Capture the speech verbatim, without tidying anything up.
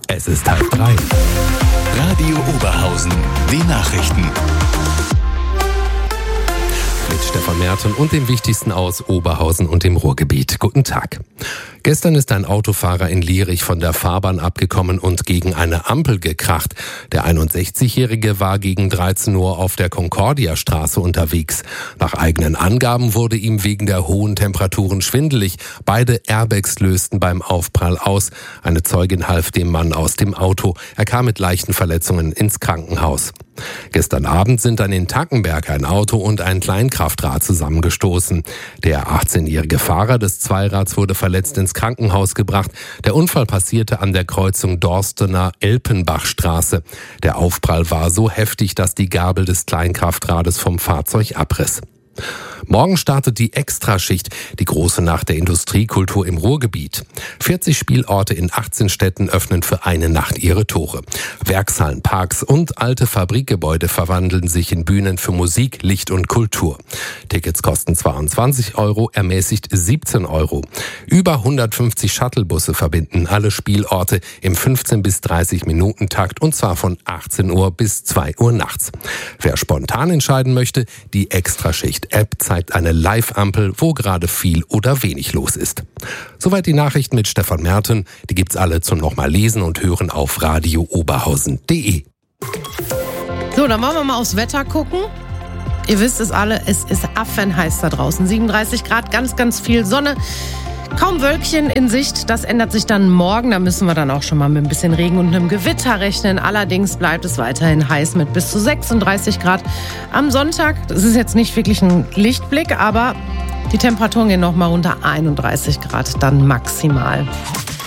Es ist halb drei. Radio Oberhausen, die Nachrichten. Mit Stefan Merten und dem Wichtigsten aus Oberhausen und dem Ruhrgebiet. Guten Tag. Gestern ist ein Autofahrer in Lierich von der Fahrbahn abgekommen und gegen eine Ampel gekracht. Der einundsechzigjährige war gegen dreizehn Uhr auf der Concordia-Straße unterwegs. Nach eigenen Angaben wurde ihm wegen der hohen Temperaturen schwindelig. Beide Airbags lösten beim Aufprall aus. Eine Zeugin half dem Mann aus dem Auto. Er kam mit leichten Verletzungen ins Krankenhaus. Gestern Abend sind dann in Tackenberg ein Auto und ein Kleinkraftrad zusammengestoßen. Der achtzehnjährige Fahrer des Zweirads wurde verletzt ins Krankenhaus gebracht. Der Unfall passierte an der Kreuzung Dorstener Elpenbachstraße. Der Aufprall war so heftig, dass die Gabel des Kleinkraftrades vom Fahrzeug abriss. Morgen startet die Extraschicht, die große Nacht der Industriekultur im Ruhrgebiet. vierzig Spielorte in achtzehn Städten öffnen für eine Nacht ihre Tore. Werkshallen, Parks und alte Fabrikgebäude verwandeln sich in Bühnen für Musik, Licht und Kultur. Tickets kosten zweiundzwanzig Euro, ermäßigt siebzehn Euro. Über hundertfünfzig Shuttlebusse verbinden alle Spielorte im fünfzehn bis dreißig Minuten Takt und zwar von achtzehn Uhr bis zwei Uhr nachts. Wer spontan entscheiden möchte, die Extraschicht-App zeigt eine Live-Ampel, wo gerade viel oder wenig los ist. Soweit die Nachrichten mit Stefan Merten. Die gibt's alle zum nochmal lesen und hören auf radio oberhausen punkt de. So, dann wollen wir mal aufs Wetter gucken. Ihr wisst es alle, es ist affenheiß da draußen. siebenunddreißig Grad, ganz, ganz viel Sonne. Kaum Wölkchen in Sicht, das ändert sich dann morgen. Da müssen wir dann auch schon mal mit ein bisschen Regen und einem Gewitter rechnen. Allerdings bleibt es weiterhin heiß mit bis zu sechsunddreißig Grad. Am Sonntag, das ist jetzt nicht wirklich ein Lichtblick, aber die Temperaturen gehen noch mal unter einunddreißig Grad, dann maximal.